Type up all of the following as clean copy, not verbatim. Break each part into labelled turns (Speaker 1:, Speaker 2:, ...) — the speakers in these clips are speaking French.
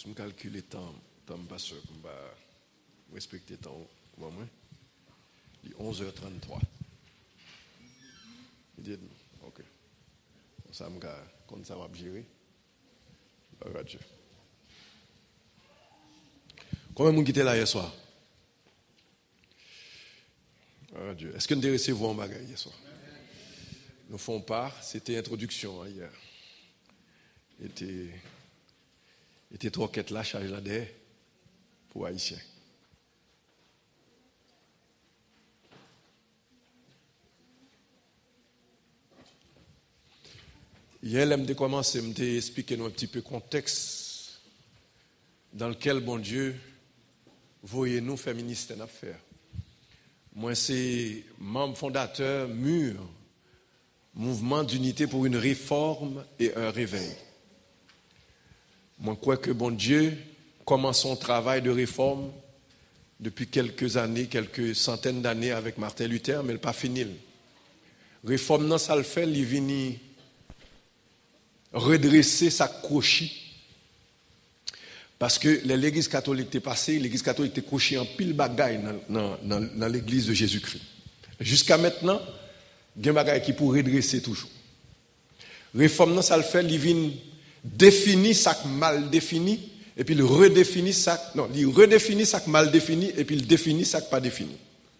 Speaker 1: Juste me calculer le temps pas sûr qu'on va respecter le temps. Comment moi? Il est 11h33. Il dit, ok. Ça me gars, quand ça va gérer. Dieu. Combien de monde qui était là hier soir? Dieu. Est-ce que nous devons recevoir un bagage hier soir? Nous faisons part, c'était introduction hier. Était trois quêtes là, charge là derrière pour Haïtiens. Hier, je commencé à expliquer un petit peu le contexte dans lequel, bon Dieu, voyez nous faire ministère d'affaires. Moi, c'est membre fondateur, MUR, Mouvement d'unité pour une réforme et un réveil. Moi, je crois que, bon Dieu, commence son travail de réforme depuis quelques années, quelques centaines d'années avec Martin Luther, mais il n'a pas fini. Réforme, non, ça le fait, il vient redresser sa crochie. Parce que l'église catholique était passée, l'église catholique était crochée en pile bagaille dans l'église de Jésus-Christ. Jusqu'à maintenant, il y a un bagaille qui pour redresser toujours. Réforme, ça le fait, il vient définir ça mal défini, et puis il redéfinit ça, non, il redéfinit ça mal défini, et puis il définit ça pas défini.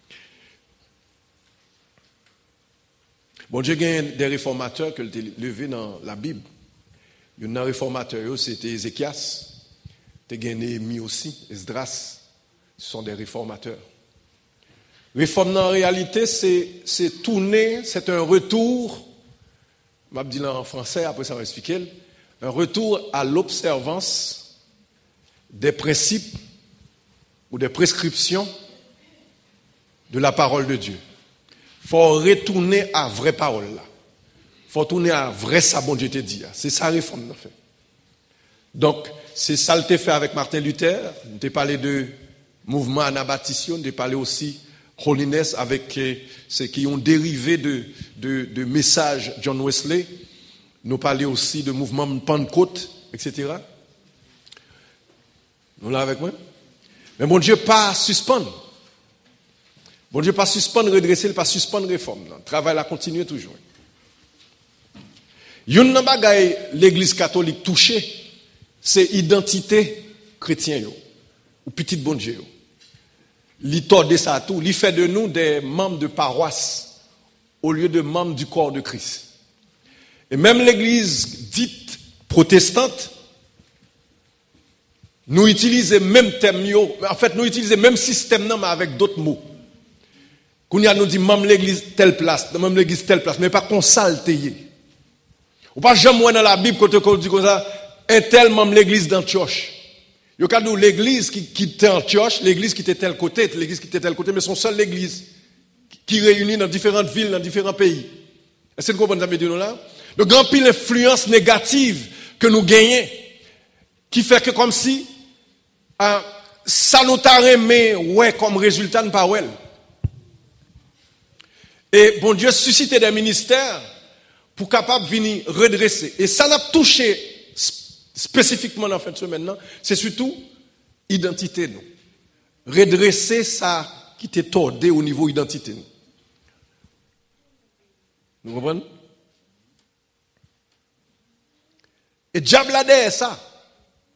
Speaker 1: Bon Dieu, il y a des réformateurs que l'ont levé dans la Bible. Il y a un réformateur, c'était Ézéchias. Il y a Néhémie aussi, Esdras. Ce sont des réformateurs. Réforme, en réalité, c'est tourner, c'est un retour, je vais dire en français, après ça va expliquer, un retour à l'observance des principes ou des prescriptions de la parole de Dieu. Il faut retourner à la vraie parole là. Il faut tourner à vrai ça, bon Dieu te dit. C'est ça la réforme qu'on fait. Donc, c'est ça le fait avec Martin Luther. On t'a parlé de mouvement anabaptiste, on t'a parlé aussi holiness avec ceux qui ont dérivé de messages John Wesley. Nous parlons aussi de mouvement Pentecôte, etc. Nous là avec moi? Mais bon Dieu, pas suspendre. Bon Dieu, pas suspendre, redresser, pas suspendre réforme. Le travail a continué toujours. Yon nan bagay l'église catholique touchée, c'est identité chrétienne ou petit bon Dieu. Li torde ça tout, li fait de nous des membres de paroisse au lieu de membres du corps de Christ. Et même l'église dite protestante, nous utilisons même thème en fait nous utilisons même système mais avec d'autres mots. Qu'on y a nous dit même l'église telle place, même l'église telle place, mais pas qu'on salteye. Ou pas jamais dans la Bible quand on dit comme ça, un tel même l'église d'Antioche. Il y a l'église qui était Antioche, l'église qui était tel côté, l'église qui était tel côté, mais son seule l'église qui réunit dans différentes villes, dans différents pays. Est-ce que vous comprenez ça, nous là? Le grand pile influence négative que nous gagnons, qui fait que comme si ça nous t'a remis ouais comme résultat de pas ouais. Et bon Dieu suscité des ministères pour capable venir redresser. Et ça n'a touché spécifiquement dans la fin de semaine, c'est surtout identité nous. Redresser ça qui était tordé au niveau identité nous. Vous comprenez? Et diable a derrière ça.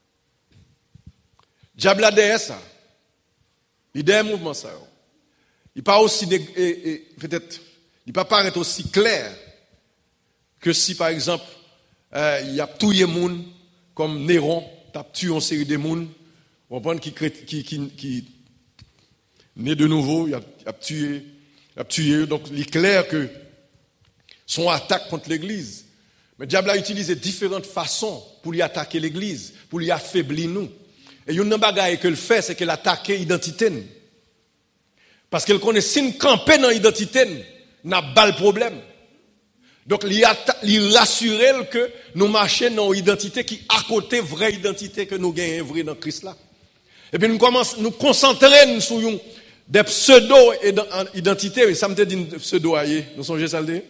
Speaker 1: Diable a derrière ça. Il y a un mouvement ça. Il pas aussi peut-être il pas paraître aussi clair que si par exemple il y a tué monde comme Néron, t'a tué une série de monde, on comprend qui né de nouveau, il a tué donc il est clair que son attaque contre l'église. Mais le diable a utilisé différentes façons pour lui attaquer l'église, pour lui affaiblir nous. Et une bagaille que le fait, c'est qu'elle attaque l'identité. Parce qu'elle connaît si nous camper dans l'identité, n'a pas le problème. Donc, il rassure que nous marchons dans une identité qui à côté vraie identité que nous gagnons vraie dans Christ là. Et puis nous concentrer sur des pseudo-identités. Et ça me dit une pseudo-aïe. Nous songez ça le dit?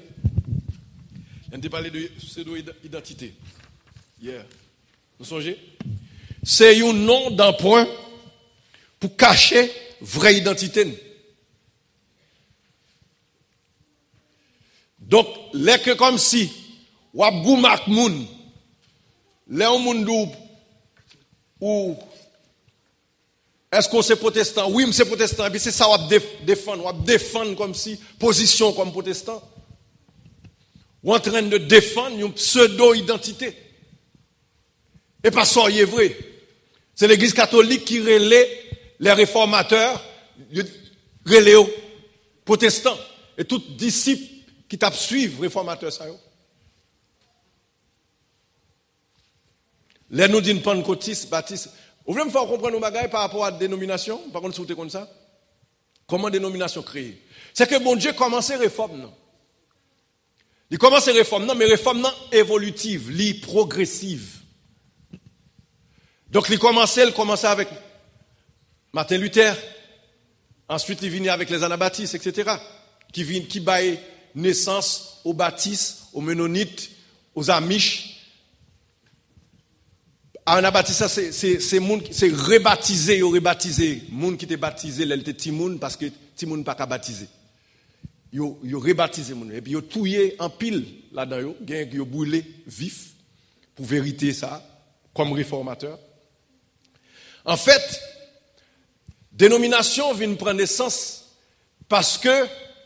Speaker 1: On a parlé de pseudo-identité. Hier. Vous songez? c'est un nom d'emprunt pour cacher vraie identité. Donc, les que comme si, ou abgoumak moun, les moun ou est-ce qu'on c'est protestant? Oui, c'est protestant. Et puis c'est ça, on défendre comme si, position comme protestant. Ou en train de défendre une pseudo-identité. Et pas ça, il est vrai. C'est l'église catholique qui relaie les réformateurs, relaie aux protestants. Et tout disciple qui t'a suivre réformateur ça. Les nous disent pentecôtistes, baptistes. Vous voulez me faire comprendre nos bagailles par rapport à la dénomination? Par contre, si vous êtes comme ça, comment dénomination créée? C'est que bon Dieu commence à réforme, non? Il commence à réforme, non, mais réforme non évolutive, li progressive. Donc, il commence avec Martin Luther, ensuite il vient avec les anabaptistes, etc. Qui baillent naissance aux baptistes, aux mennonites, aux amish. Anabaptiste, c'est rebaptisé, moun qui était baptisé, il était Timoun parce que Timoun pas qu'à baptiser. Yo rebaptisé moun et puis yo touillé en pile là-dedans yo brûlé vif pour vérité ça comme réformateur. En fait, dénomination vient prendre naissance parce que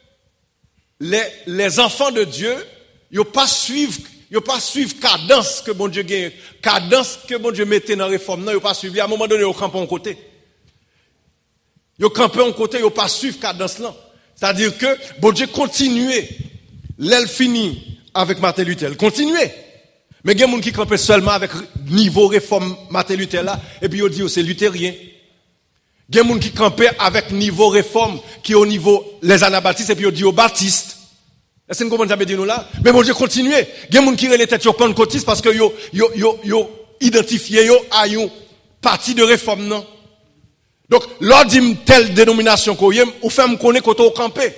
Speaker 1: les enfants de Dieu yo pas suivre cadence que bon Dieu gagne, cadence que bon Dieu mettait dans la réforme, non, yo pas suivi. À un moment donné, yo campé en côté. Yo campé en côté, yo pas suivre cadence là. C'est-à-dire que bon Dieu continuait. L'elle finit avec Martin Luther, continuait. Mais il y a des gens qui campent seulement avec niveau réforme Martin Luther là, et puis yo dit c'est luthérien. Il y a des gens qui campent avec niveau réforme qui est au niveau les anabaptistes, et puis yo dit aux baptistes. Est-ce que vous comprenez ça veut dire nous là? Mais bon Dieu continue. Il y a des gens qui relèvent tête sur pentecôtiste parce que yo identifié yo à une partie de réforme non. Donc lors d'une telle dénomination qu'on y ou fait me connaître quand on campé.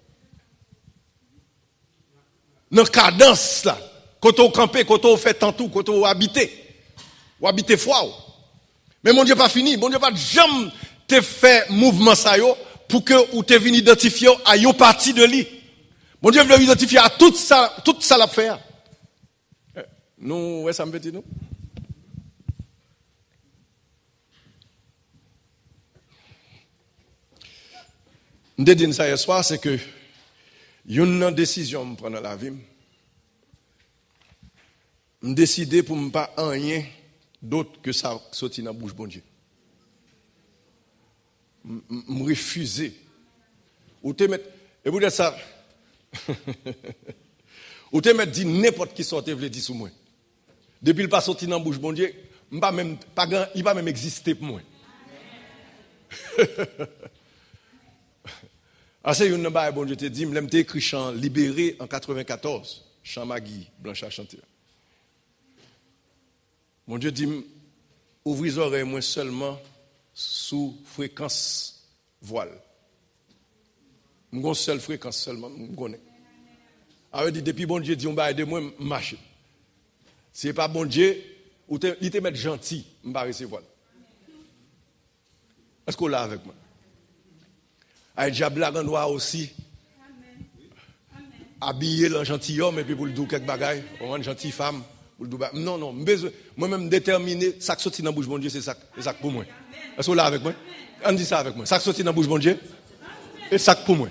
Speaker 1: Dans cadence là, quand on campé, quand on fait tant tout, quand on habité. Ou habité foi. Mais mon Dieu pas fini, mon Dieu pas jamais te fait mouvement ça yo pour que ou te vinn identifier à une partie de lui. Mon Dieu veut identifier à tout ça l'a fait. Nous, ouais, ça me fait dire nous. Je dis ça hier soir, c'est que une décision que je prends dans la vie, je décide pour ne pas rien d'autre que ça sortir dans la bouche de bon Dieu. Je refuse. Ou te mettre, et vous dites ça, ou te mettre dit n'importe qui sorte veut dire sur moi. Depuis le pas sorti dans la bouche bon Dieu, il va même exister pour moi. C'est une balle bon Dieu te dit, m'aime écrit chant libéré en 94, chant Magui Blanchard chanteur. Mon Dieu dit ouvrez les oreilles moi seulement sous fréquence voile. Une seule fréquence seulement, je connais. Alors, depuis bon Dieu dit, on va aider moi, marcher. Si ce n'est pas bon Dieu, il te met gentil, je ne vais pas recevoir. Est-ce qu'on l'a avec moi? Il diable la noir aussi. Habillé le gentil homme et puis pour le dire quelques bagailles, on une gentille femme. Non, moi-même déterminé, ça qui sortit dans la bouche bon Dieu, c'est ça pour moi. Est-ce qu'on l'a avec moi? On dit ça avec moi. Ça qui sortit dans la bouche bon Dieu, et ça pour moi.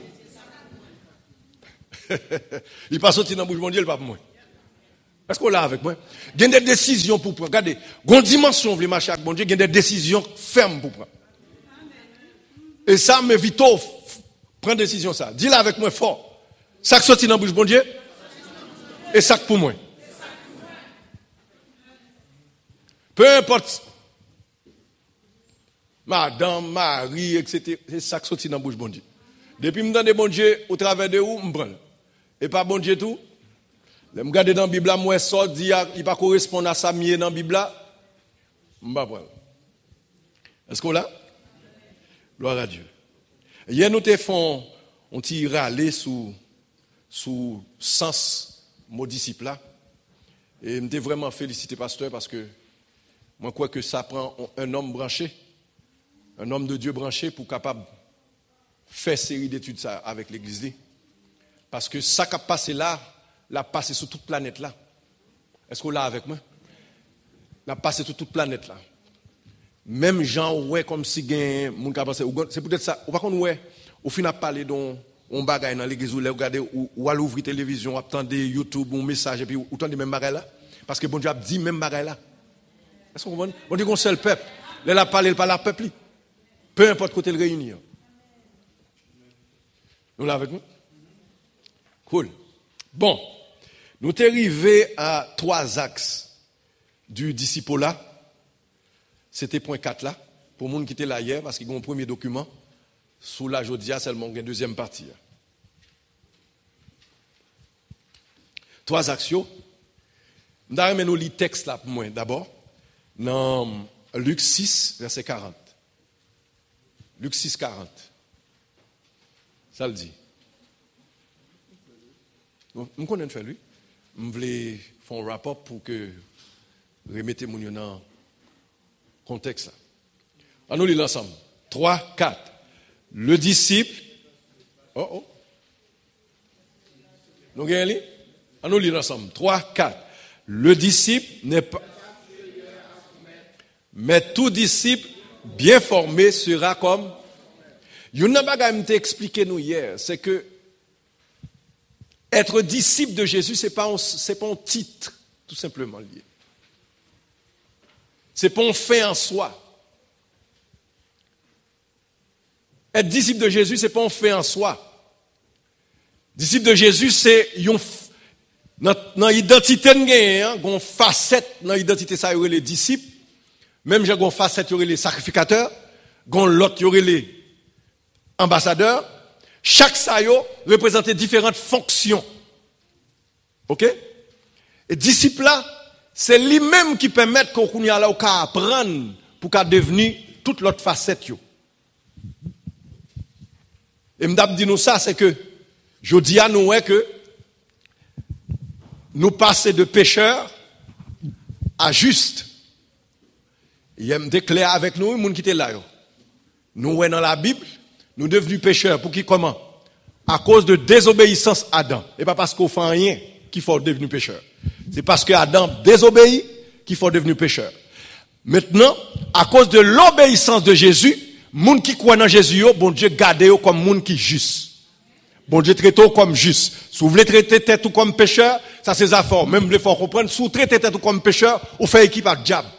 Speaker 1: Il pas sorti dans la bouche bon Dieu, il pas pour moi. Est-ce qu'on l'a avec moi? Il y a des décisions pour prendre. Regardez, une dimension, vous voulez marcher avec bon Dieu, il y a des décisions fermes pour prendre. Et ça, me vite, prendre décision ça. Dis-le avec moi fort. Ça qui sortit dans la bouche bon Dieu, et ça pour moi. Peu importe. Madame, Marie, etc. C'est ça qui sortit dans la bouche bon Dieu. Depuis que je me bon Dieu, au travers de où, je prends. Et pas bon Dieu tout. Je me regarde dans la Bible, moi, ça dit, il pas correspond à ça, dans la Bible, je ne vais pas prendre. Est-ce qu'on l'a? Gloire à Dieu. Hier, nous te font, on tire aller sous sens, mon disciple là. Et je me vraiment félicité, pasteur, parce que Moi, je crois que ça prend un homme branché, un homme de Dieu branché pour capable faire série d'études ça avec l'église. Parce que ça qui a passé là, l'a passé sur toute planète là. Est-ce qu'on l'a avec moi? L'a passé sur toute planète là. Même gens, ouais, comme si gain, mon cas passé, c'est peut-être ça. Ou par contre, ouais, au final, parler d'un bagage dans l'église, ou regarder, ou à l'ouvrir télévision, attendre YouTube, un message, et puis, ou attendre même bagage là. Parce que bon Dieu a dit même bagage là. Est-ce qu'on comprend? Bon Dieu, qu'on seul peuple. Là, il parle, il parle à peuple. Peu importe côté le réunir. Nous là avec nous? Cool. Bon. Nous sommes arrivés à 3 axes du disciple-là. C'était point 4 là. Pour les gens qui étaient là hier, parce qu'ils ont un premier document. Sous la Jodia, seulement une deuxième partie. 3 axes. Nous allons nous lire le texte là pour moi d'abord. Dans Luc 6, verset 40. Luc 6, 40. Ça le dit. Je connais faire lui. Je voulais faire un rapport pour que remettez mon dans le contexte. On nous lit ensemble. 3, 4. Le disciple. Nous gagnons. On nous lit ensemble. 3, 4. Le disciple n'est pas. Mais tout disciple bien formé sera comme. Il y a un t'a expliqué nous hier, c'est que être disciple de Jésus, c'est pas un titre, tout simplement lié. C'est pas un fait en soi. Être disciple de Jésus, c'est pas un fait en soi. Disciple de Jésus, c'est dans l'identité de une facette dans l'identité ça y aurait les disciples. Même j'ai une facette, il y aurait les sacrificateurs, l'autre, il y aurait les ambassadeurs. Chaque sayo représentait différentes fonctions. OK? Et disciple là, c'est lui-même qui permet qu'on y a là qu'à apprendre pour qu'à devenir toute l'autre facette yo. Et m'dap dit nous ça, c'est que je dis à nous que nous passons de pécheurs à justes. Il me déclare avec nous, les gens qui étaient là. Nous, dans la Bible, nous devenus pécheurs. Pour qui, comment? À cause de désobéissance à Adam. Et pas parce qu'on fait rien qu'il faut devenir pécheur. C'est parce que Adam désobéit qu'il faut devenir pécheur. Maintenant, à cause de l'obéissance de Jésus, les gens qui croient dans Jésus, bon Dieu garde comme les gens qui juste. Bon Dieu traite comme juste. Si vous voulez traiter tête comme pécheur, ça c'est affaire. Même les faut comprendre, si vous traitez tête comme pécheur, vous faites équipe avec diable.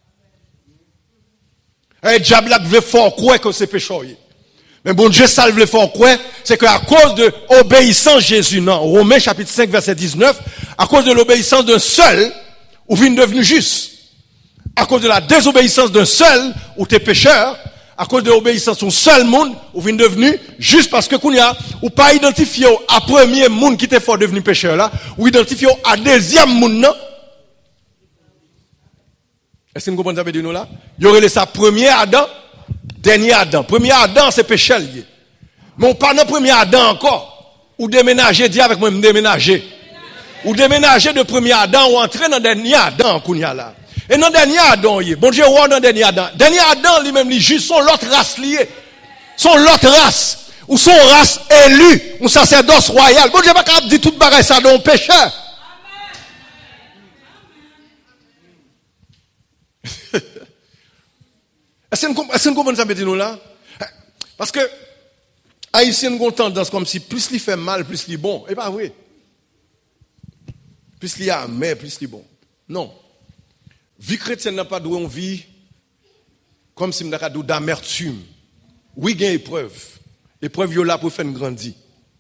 Speaker 1: Et le diable là veut faire croire que c'est pécheur. Mais bon Dieu ça veut faire croire, c'est qu'à cause de l'obéissance de Jésus, non, Romains chapitre 5 verset 19, à cause de l'obéissance d'un seul, vous venez devenu juste. À cause de la désobéissance d'un seul, ou t'es pécheur, à cause de l'obéissance d'un seul monde, vous venez devenu juste parce que ou pas identifié à premier monde qui était fort devenu pécheur là, ou identifié à deuxième monde non. Est-ce que vous comprenez ça veut dire nous là? Il y aurait ça premier Adam, dernier Adam. Premier Adam c'est péché lié. Mais on parle de premier Adam encore. Ou déménager, dis avec moi déménager. Ou déménager de premier Adam ou entrer dans dernier Adam kounya là. Et dans dernier Adam, bon Dieu, ou dans dernier Adam. Dernier Adam lui-même, lui, juste son l'autre race liée. Son l'autre race. Ou son race élue. Un sacerdoce royal. Bon Dieu, pas capable de dire tout bagaille ça dans un pécheur. Est-ce que vous comprenez ça, nous là? Parce que, Haïtien ont tendance comme si plus il fait mal, plus il est bon. Et pas vrai. Plus il est amer, plus il est bon. Non. Vie chrétienne n'a pas de vie comme si on a d'amertume. Oui, il y a une épreuve. L'épreuve est là pour faire grandir.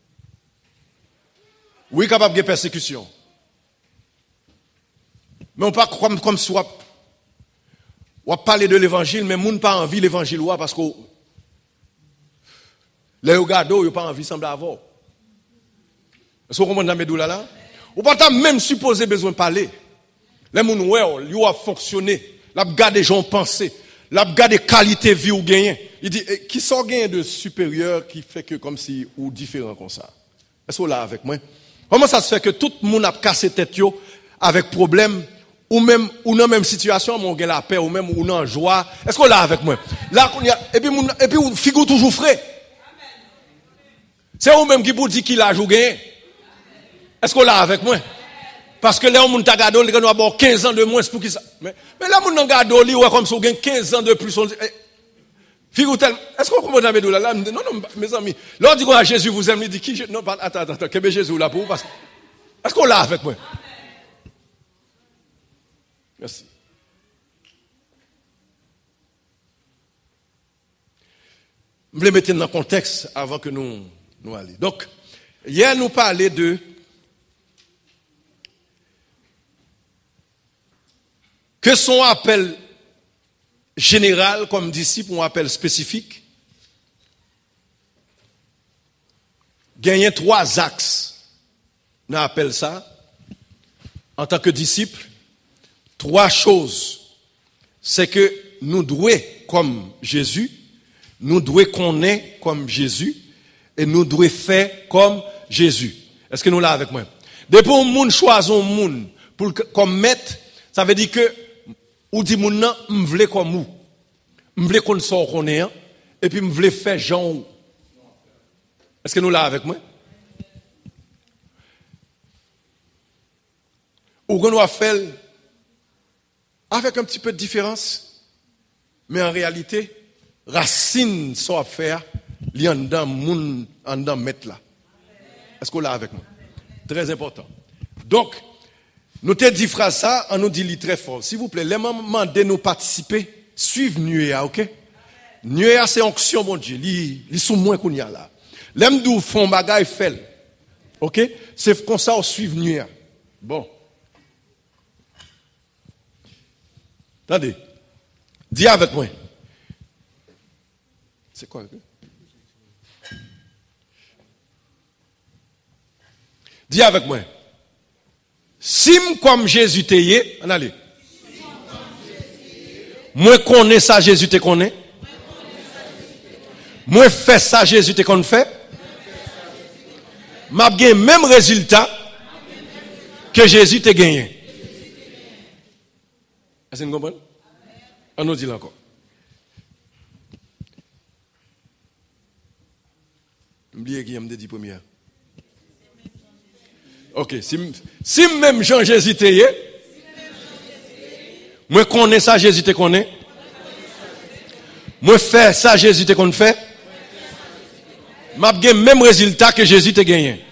Speaker 1: Oui, capable de persécution. Mais on pas comme si on parler de l'évangile, mais on n'a pas envie de l'évangile parce que les regards, ils n'ont pas envie de sembler avoir. Est-ce que vous comprenez là? On ne peut pas même supposer besoin de parler. Les gens, ils ont fonctionné. Ils ont gardé les gens penser. Ils ont gardé qualité de vie ou gagné. Il dit, qui sont gagnés de supérieur qui fait que comme si, ou différent comme ça? Est-ce que vous là avec moi? Comment ça se fait que tout le monde a cassé tête avec problème ou même ou dans même situation, on gagne la paix, ou même ou dans joie. Est-ce qu'on l'a avec moi? Là, et puis figure toujours frais. C'est vous même qui vous dit qu'il a joué. Est-ce qu'on l'a avec moi? Parce que là, on t'a gardé, on doit avoir 15 ans de moins pour qui ça. Mais là, on a gardé, on comme si on gagne 15 ans de plus. Figure tellement. Est-ce qu'on comprend mes là? Non, non, mes amis. Là, on dit qu'on Jésus vous aime, il dit qui? Non, attends, que Jésus là pour vous? Est-ce qu'on l'a avec moi? Merci. Je vais mettre dans le contexte avant que nous allions. Donc, hier, nous parlait de que son appel général comme disciple ou un appel spécifique gagne 3 axes. On appelle ça, en tant que disciple, 3 choses. C'est que nous devons, comme Jésus, nous devons connaître comme Jésus et nous devons faire comme Jésus. Est-ce que nous l'avons avec moi? Depuis que nous choisissons un monde comme maître, ça veut dire que ou dit moun nan m'vle comme ou. M'vle qu'on sort qu'on est et puis m'vle faire genre. Est-ce que nous l'avons avec moi? Ou qu'on doit faire avec un petit peu de différence, mais en réalité, racine ça à faire, li en dedans moun en dedans mettre là. Est-ce qu'on l'a avec moi? Très important. Donc, nous te dit phrase ça, on nous dit très fort. S'il vous plaît, les mamans de nous participer, suivre Nuea, ok? Nuea c'est onction, mon Dieu. Li sous moins qu'on y a là. L'aime d'où font bagay fait. Ok? C'est comme ça on suit Nuea. Bon. Attendez. Dis avec moi. C'est quoi? Dis avec moi. Sim comme Jésus te yé, on allez. Moi connais ça Jésus te connaît. Moi fais ça Jésus te connaît fait. M'a gagné même résultat que Jésus te gagné. Est-ce que vous comprenez? On nous dit encore. Oubliez qui me dit première. Ok, si même Jean Jésus te yé, moi connais ça Jésus te connaît. Moi fais ça Jésus te connaît fait. M'a gagné même résultat que Jésus te gagné.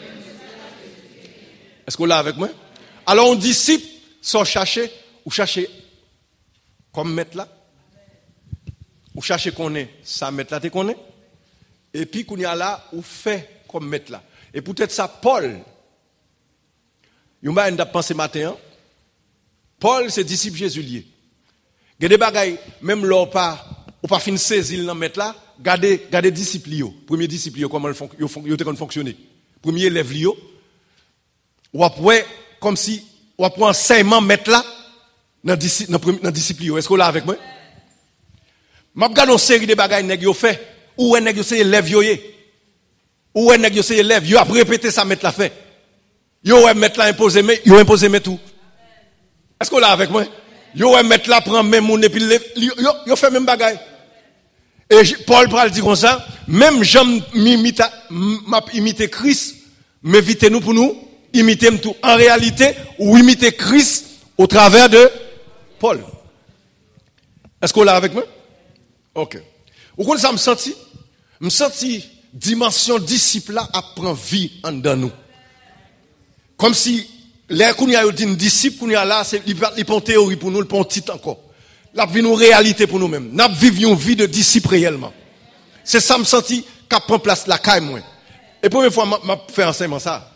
Speaker 1: Est-ce qu'on l'a avec moi? Alors on disciple sans chercher ou chercher comme maître là. Ou chercher connaît ça maître là te connaît. Et puis qu'on y a là ou fait comme maître là. Et peut-être ça Paul. Yon ba en pensé matin. Paul c'est disciple Jésus lié. Gade des bagailles même l'or pas ou pas fin saisir dans mettre là, gardez disciple yo. Premier disciple yo comment yo te fonctionner. Premier élève yo. Ou après comme si ou après enseignement mettre là dans disciple yo. Est-ce que là avec moi? M'a regarde une série de bagailles nèg yo fait ou nèg yo c'est élève yo yé. Ou nèg yo c'est élève yo a répéter ça mettre là fait. Yo ouais mettre là imposer mais yo imposer mais tout. Est-ce que là avec moi? Yo ouais mettre là prend même moun et puis yo fait même bagaille. Et Paul pral dit comme ça, même j'aime imiter Christ, mais évitez nous pour nous imiter tout. En réalité, ou imiter Christ au travers de Paul. Est-ce que là avec moi? OK. Ou quand ça me senti dimension disciple là apprend vie en dedans nous. Comme si les qu'on y a dit disciple qu'on y a là c'est il pas théorie pour nous, il pas titre encore. La vie nous réalité pour nous-mêmes. Nous vivons une vie de disciple réellement. C'est ça me senti qu'a prend place la caille moi. Et première fois m'a fait enseignement ça.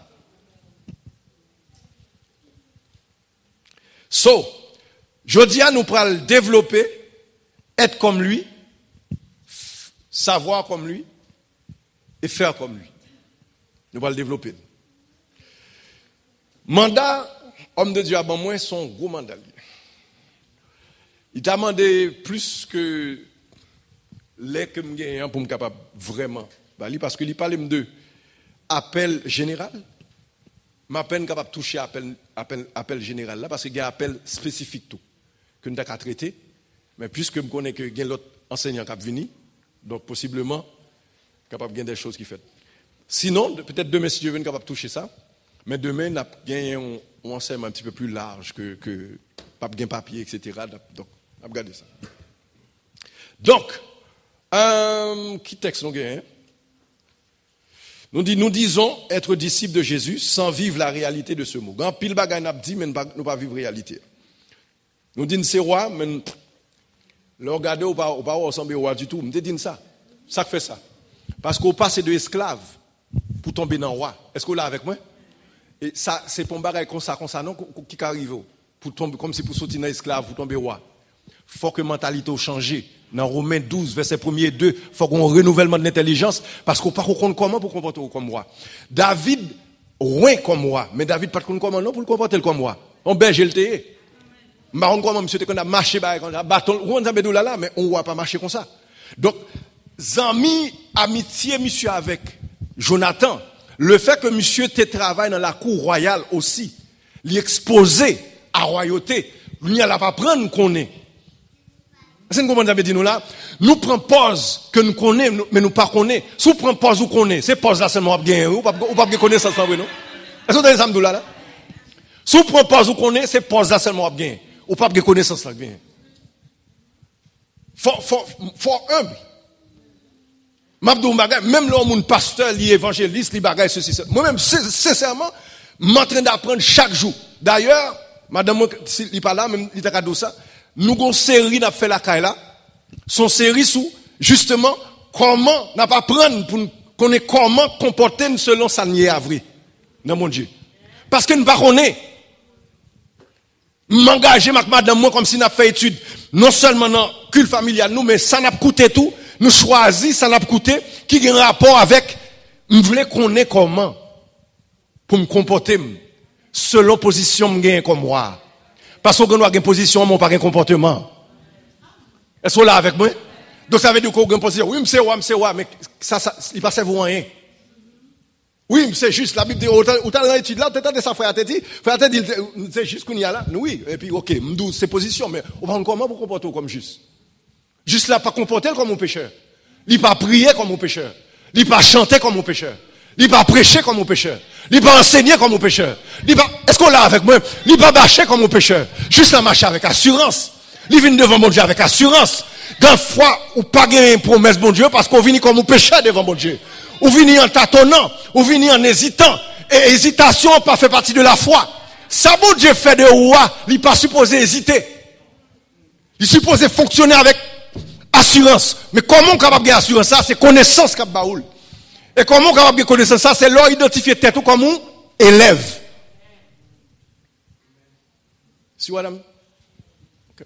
Speaker 1: So, je dis à nous pour le développer, être comme lui, savoir comme lui et faire comme lui. Nous allons le développer. Mandat, homme de Dieu avant moi, son gros mandat. Il t'a demandé plus que les que me gagne pour me capable vraiment parce que il parle de appel général, ma peine capable de toucher appel général là, parce qu'il y a un appel spécifique tout, que nous avons traité. Mais puisque je connais que y a l'autre enseignant qui a venu, donc possiblement, capable de gagner des choses qui fait. Sinon, peut-être demain, si Dieu veut, capable de toucher ça. Mais demain, on a gagné un enseignement un petit peu plus large que pas de papier, etc. Donc, on va regarder ça. Donc, qui texte nous gagne? Nous disons être disciples de Jésus sans vivre la réalité de ce mot. Grand pile bagay n'a dit, mais nous ne pas vivre la réalité. Nous disons c'est roi, mais le regarder ou pas ressembler au roi du tout. Nous disons ça. Ça fait ça. Parce qu'on passe de esclave pour tomber dans le roi. Est-ce que vous là avec moi? Et ça, c'est pour un bagay comme ça, non, qui arrive. Pour tomber, comme si pour sortir dans esclave, pour tomber roi. Faut que la mentalité change. Dans Romains 12, verset 1er et 2, il faut qu'on renouvellement de l'intelligence, parce qu'on ne sait pas comment pour comporter comme roi. David, loin comme roi, mais David pas de comment non pour le comporter comme roi. On berge le thé. Marron comment monsieur te a marché comme ça, bâton, on a besoin là, mais on ne va pas marcher comme ça. Donc, amis, amitié monsieur avec Jonathan, le fait que monsieur te travaille dans la cour royale aussi, l'exposer à royauté, il n'y a pas prendre qu'on est. C'est comment j'avais dit nous là, nous prenons pause que nous connaissons, mais nous pas connaissons. Si nous prenons pause ou connaissons, c'est pause là seulement bien, ou pas connaître ça, non? Est-ce que vous avez ça là? Si nous prenons pause ou connaissons, c'est pause là seulement bien, ou pas connaître ça bien. Faut humble. Même l'homme pasteur, l'évangéliste, les bagages, ceci, ça. Moi-même, sincèrement, je suis en train d'apprendre chaque jour. D'ailleurs, madame, s'il n'est pas là, même, il t'a dit ça. Nous avons une série n'a fait la caille là. Son série sous, justement, comment, n'a pas prendre pour connaître comment comporter selon sa nier avril. Dans mon Dieu. Parce que nous ne connaissons pas. M'engager, madame, moi, comme si nous avons fait étude. Non seulement dans le culte familial, nous, mais ça n'a pas coûté tout. Nous choisissons, ça n'a pas coûté, qui a un rapport avec, nous voulons connaître comment, pour me comporter, selon position, me gagne comme moi. Parce qu'on a une position, mais on n'a pas un comportement. Est-ce que vous là avec moi? Donc ça veut dire qu'on a une position. Oui, c'est roi, mais ça, il ne passe à rien. Oui, c'est juste, la Bible dit, autant dans l'étude là, peut-être de ça, frère te dit, c'est juste qu'on y a là. Oui, et puis, ok, c'est position, mais on va comment vous comporter comme juste? Juste là, pas comporter comme un pécheur. Il pas prier comme un pécheur. Il pas chanter comme un pécheur. Il pas prêcher comme un pécheur. Il pas enseigner comme un pécheur. Est-ce qu'on l'a avec moi? Il pas bâcher comme un pécheur. Juste la marcher avec assurance. Il vient devant mon Dieu avec assurance. Quand fois, ou pas gagner une promesse, bon Dieu, parce qu'on vient comme un pécheur devant mon Dieu. Ou vient en tâtonnant. Ou vient en hésitant. Et hésitation pas fait partie de la foi. Ça, bon Dieu fait de roi, il pas supposé hésiter. Il supposé fonctionner avec assurance. Mais comment on est capable de assurance ça? C'est connaissance qu'a baoul. Et comment on est capable de connaissance ça? C'est leur identifier tête ou comme un élève. Si madame. Okay.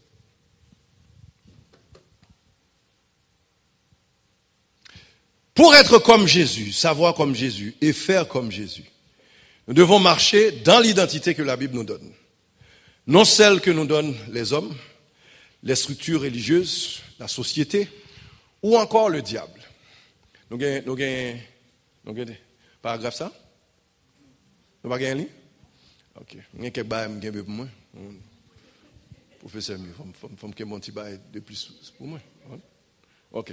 Speaker 1: Pour être comme Jésus, savoir comme Jésus et faire comme Jésus, nous devons marcher dans l'identité que la Bible nous donne. Non celle que nous donnent les hommes, les structures religieuses, la société, ou encore le diable. Nous avons paragraphe ça? Nous avons un livre? Ok. Nous avons quelques pour moi. Professeur, il faut que mon petit bail de plus pour moi. Ok.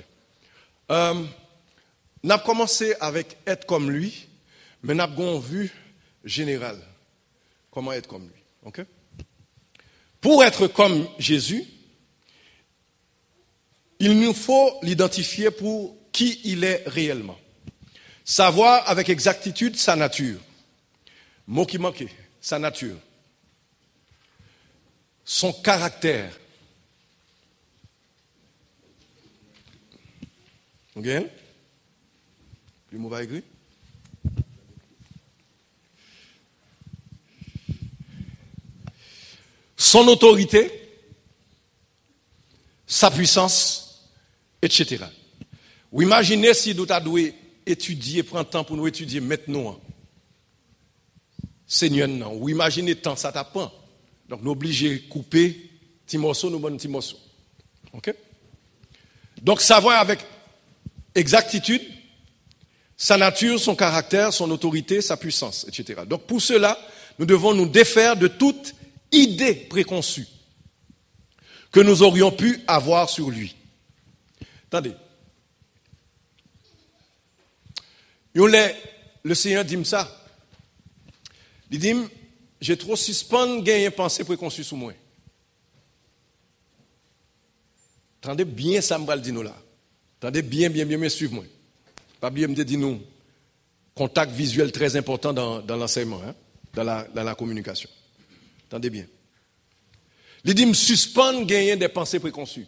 Speaker 1: Nous avons commencé avec être comme lui, mais nous avons une vue générale. Comment être comme lui. Ok? Pour être comme Jésus, il nous faut l'identifier pour qui il est réellement. Savoir avec exactitude sa nature. Mot qui manquait, sa nature. Son caractère. Ok? Plus mot va écrire. Son autorité, sa puissance, etc. Ou imaginez si nous avons étudier, prendre temps pour nous étudier maintenant. Seigneur, non. Ou imaginez temps, ça t'apprend. Donc nous obligés de couper petit morceau, nous bon petit morceau. Ok? Donc savoir avec exactitude sa nature, son caractère, son autorité, sa puissance, etc. Donc pour cela, nous devons nous défaire de toute idée préconçue que nous aurions pu avoir sur lui. Attendez. Le Seigneur dit ça. Il dit, j'ai trop suspendu gagner pensée préconçue sur moi. Attendez bien ça, me va le dire nous là. Attendez bien, suivez-moi. Pas oublier me dire nous, contact visuel très important dans l'enseignement, hein, dans la communication. Attendez bien. Il dit, me suspendre gagner des pensées préconçues.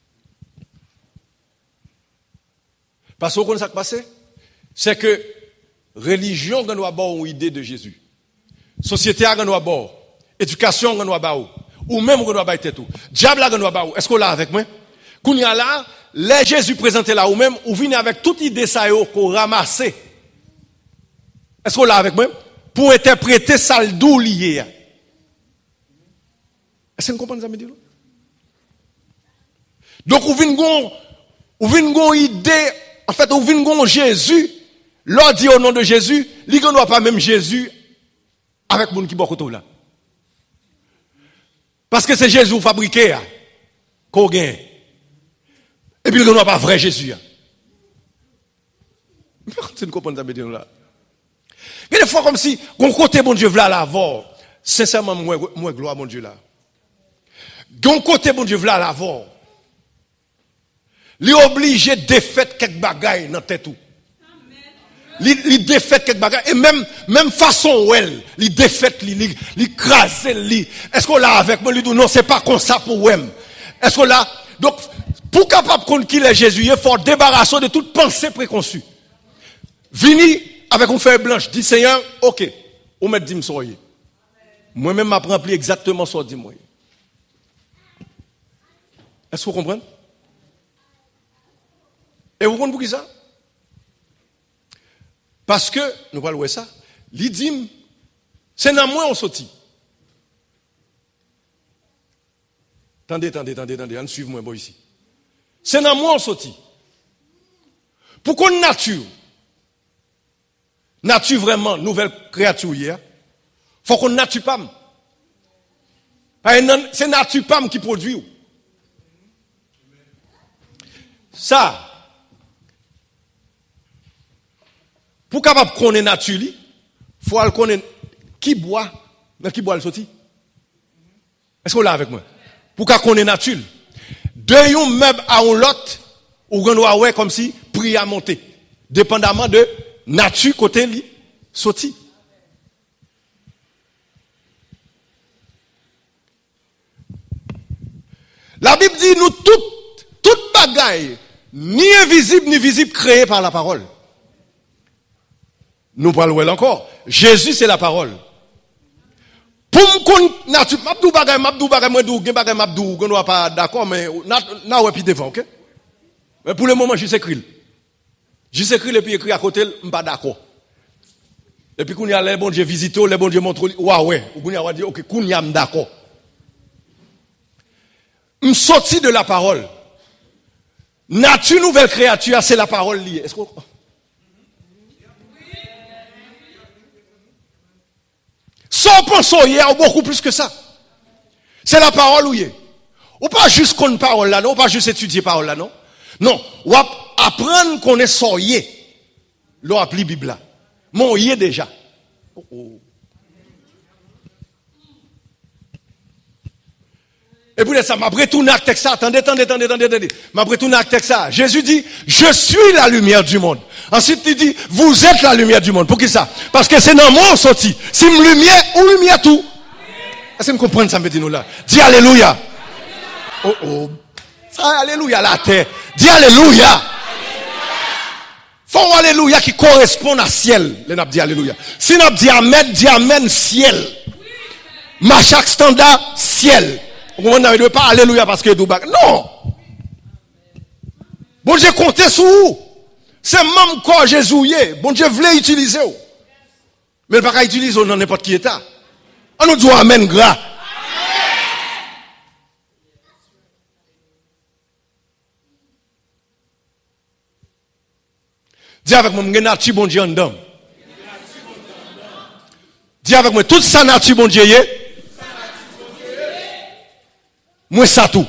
Speaker 1: Parce que vous connaissez ce qui passe? C'est que religion a une idée de Jésus. Société a une idée. Éducation a une idée. Ou même on doit bailler tout. Diable a une idée. Est-ce qu'on l'a avec moi? Qu'on y a là, les Jésus présenté là ou même, ou venez avec toute idée ça qu'on ramasse. Est-ce qu'on l'a avec moi? Pour interpréter ça le doux lié. Est-ce que vous comprenez ça me dire? Donc, ou venez idée, en fait, ou venez Jésus, l'on dit au nom de Jésus, il ne doit pas même Jésus avec mon qui boit là. Parce que c'est Jésus fabriqué, qu'on gagne. Et puis, il ne doit pas vrai Jésus. Tu ne comprends pas ça là. Mais des fois, comme si, on côté bon Dieu là, avant, sincèrement, moi, gloire mon Dieu là. Gon côté bon Dieu là, avant, il est obligé de défaire quelques bagailles dans tête tout. Il défaite quelques bagages et même façon où elle, il défaite, il crase, est-ce qu'on l'a avec moi, lui dit non, c'est pas comme ça pour elle. Est-ce qu'on l'a, donc, pour capable qu'on qu'il est Jésus, il faut débarrasser de toute pensée préconçue. Vini avec une feuille blanche, dit Seigneur, ok, on met dit m'soyer. Moi-même, je rempli exactement ce que dit moi. Est-ce que vous comprenez? Et vous comprenez pour qui ça? Parce que, nous allons voir ça, l'idim, c'est dans moi on sortit. Attendez, on suive moi bon ici. C'est dans moi on sortit. Pour qu'on nature vraiment, nouvelle créature hier, faut qu'on nature pas. C'est nature pas qui produit. Ça, pour capable connaître nature, il faut connaître qui boit, mais qui boit le sorti. Est-ce qu'on l'a avec moi? Pour qu'on connaître nature. De un meuble à un lot, ou on doit comme si prix à monter, dépendamment de nature côté li sorti. La Bible dit nous toute bagaille, ni invisible ni visible, créée par la parole. Nous parlons encore. Jésus, c'est la parole. Pour me nature, m'abdou bagay, m'abdou, on doit pas d'accord, mais, na ouais, puis devant, ok? Mais pour le moment, je s'écris. Je s'écris, et puis écrit à côté, m'pas d'accord. Et puis, qu'on y a les bons Dieu visiter, les bons Dieu montrent, ouais, ou qu'on y a dit, ok, qu'on y a d'accord. M'sorti de la parole. Nature, nouvelle créature, c'est la parole liée. Est-ce qu'on, sans penser hier, ou beaucoup plus que ça. C'est la parole ou est. Ou pas juste connaître parole là, non, ou pas juste étudier parole là, non. Non, ou apprendre qu'on est soyé. L'on appelle la Bible là. Mon y est déjà. Et pour ça, m'a retourné à texte ça. Attendez. M'a retourné à texte ça. Jésus dit, je suis la lumière du monde. Ensuite, il dit, vous êtes la lumière du monde. Pour qui ça? Parce que c'est dans mon sorti. Si me lumière, ou lumière tout. Est-ce que vous comprenez ça, me dit nous là? Dis alléluia. Oh. Ça, alléluia la terre. Dis alléluia. Faut alléluia qui correspond à ciel. Les n'a dit alléluia. Si n'a dit amen ciel. Ma chaque standard ciel. On ne veut pas alléluia parce que tout bac. Non. Bon Dieu comptait sur vous. C'est même quoi Jésus. Bon Dieu voulait utiliser. Mais il ne peut pas utiliser dans n'importe qui état. On nous dit amen gras. Dis avec moi, m'gen nature bon Dieu en dedans. Dis avec moi, toute sa nature bon Dieu, moi ça tout.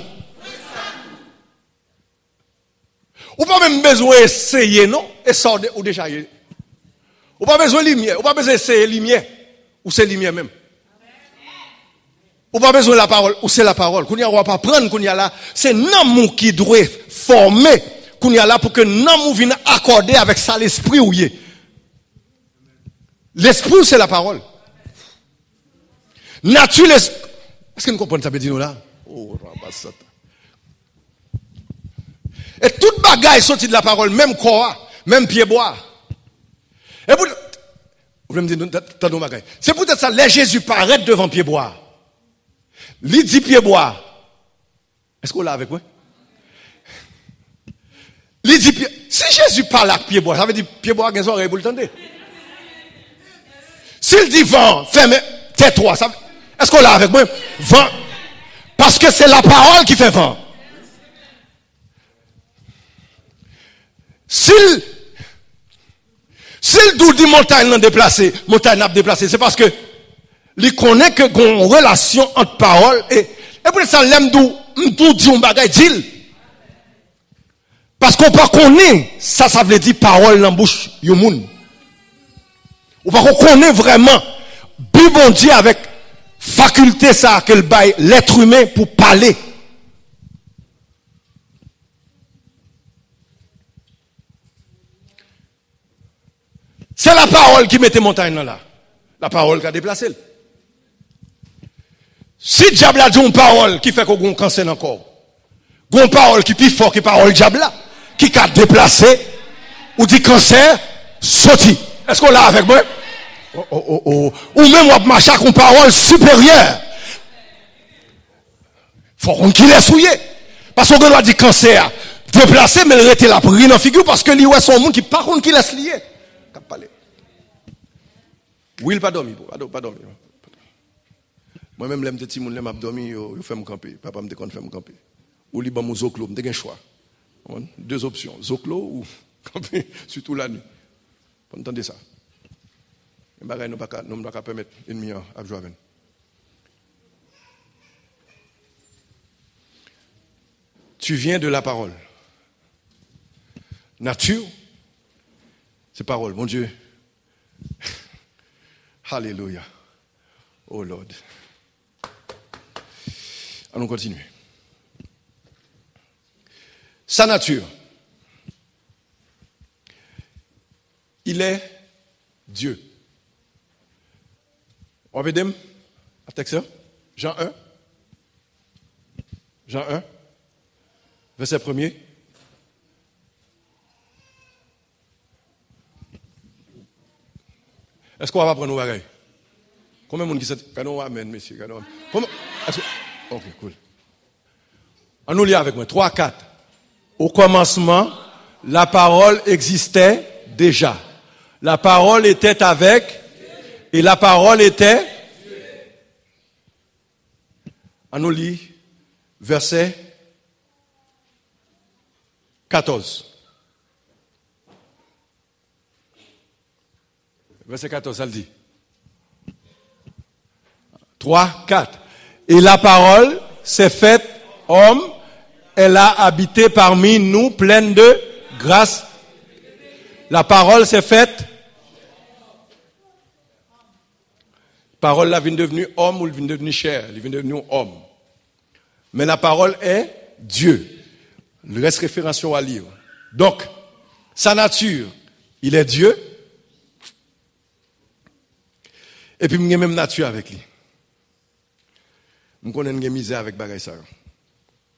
Speaker 1: Ou pas même besoin d'essayer, non? Et ça, ou déjà, ou pas besoin de lumière, ou pas besoin d'essayer lumière, ou c'est lumière même. Ou pas besoin de la parole, ou c'est la parole. Qu'on y a, on va pas prendre qu'on y a là, c'est l'amour qui doit former qu'on y a là pour que l'amour vienne accorder avec ça l'esprit ou y est. L'esprit, c'est la parole. Nature, l'esprit. Est-ce que nous comprenons ça, Bédino là? Oh, et toute bagaille sortie de la parole, même corps, même pied bois. Et pour, vous me dire, c'est peut-être ça, les Jésus paraît devant pied bois. Il dit pied bois. Est-ce qu'on l'a avec moi? Il dit pied. Si Jésus parle avec pied bois, ça veut dire pied bois, il y a des oreilles pour le tendre. S'il dit vent, ferme, tais-toi, est-ce qu'on l'a avec moi? Vent. Parce que c'est la parole qui fait vent. S'il dit montagne n'a déplacé, c'est parce que il connaît que une relation entre parole et pour ça l'aime d'où dit un bagay dit. Parce qu'on pas connaît ça veut dire parole dans bouche yon moun. Ou pas qu'on connaît vraiment bi bon Dieu avec faculté ça que le bail l'être humain pour parler. C'est la parole qui mettait montagne là. La parole qui a déplacé. Si diable a dit une parole qui fait qu'on a un cancer encore, une parole qui est plus fort que parole diable là, qui a déplacé, ou dit cancer, sorti. Est-ce qu'on l'a avec moi? Ou même on marche avec une parole supérieure. Faut qu'on qu'il est souillé. Parce qu'on doit dire cancer, déplacé, mais il était la pris dans la figure parce que lui, ouais, son monde qui par contre qui laisse lié. Oui, il pas dormi, pas dormi. Moi-même, les petits gens, les dormi, ils font me camper. Papa me dit qu'on fait me camper. Ou li ban mon zoclo, me dit un choix. Deux options, zoclo ou camper, surtout la nuit. Vous entendez ça? Nous ne pouvons pas permettre une demi-heure à jouer avec nous. Tu viens de la parole. Nature, c'est parole. Mon Dieu. Alléluia. Oh Lord. Allons continuer. Sa nature. Il est Dieu. On va dire, à texte, Jean 1. Jean 1. Verset 1er. Est-ce qu'on va prendre nos bagailles? Combien de monde qui s'est... Canon, amen, messieurs. Comment... Ok, cool. On nous lit avec moi. 3, 4. Au commencement, la parole existait déjà. La parole était avec, et la parole était... On nous lit verset 14. Verset 14, ça le dit. 3, 4. Et la parole s'est faite homme, elle a habité parmi nous pleine de grâce. La parole s'est faite. Parole là vient devenue homme ou vient devenue chair, elle vient devenue homme. Mais la parole est Dieu. Le reste référentiel à lire. Donc, sa nature, il est Dieu. Et puis, il y a même nature avec lui. Je connais une misère avec bagaille ça.